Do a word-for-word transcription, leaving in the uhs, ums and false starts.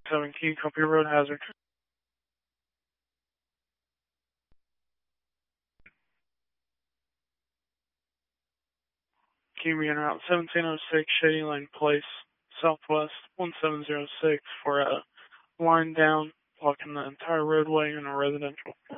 seven, can you copy road hazard? Can you be en route seventeen oh six Shady Lane Place, Southwest one seven zero six for a line down, blocking the entire roadway in a residential?